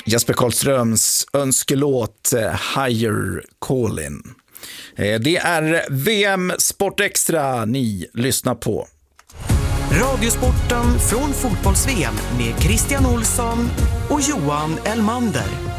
Jesper Karlströms önskelåt Higher Calling. Det är VM Sport Extra ni lyssnar på. Radiosporten från fotbolls-VM med Christian Olsson och Johan Elmander.